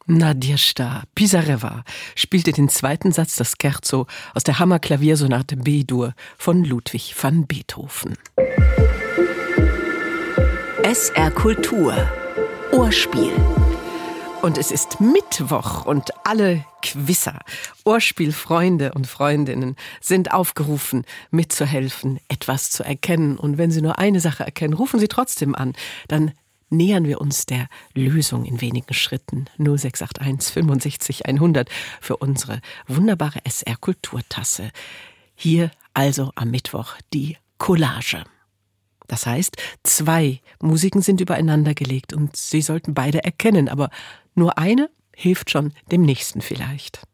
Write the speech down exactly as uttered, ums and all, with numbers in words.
Nadezhda Pisareва spielte den zweiten Satz des Scherzo aus der Hammerklaviersonate B-Dur von Ludwig van Beethoven. S R Kultur Ohrspiel. Und es ist Mittwoch und alle Quisser, Ohrspielfreunde und Freundinnen sind aufgerufen, mitzuhelfen, etwas zu erkennen. Und wenn Sie nur eine Sache erkennen, rufen Sie trotzdem an. Dann nähern wir uns der Lösung in wenigen Schritten. null sechs acht eins fünfundsechzig hundert für unsere wunderbare S R-Kulturtasse. Hier also am Mittwoch die Collage. Das heißt, zwei Musiken sind übereinander gelegt und Sie sollten beide erkennen, aber nur eine hilft schon dem nächsten vielleicht.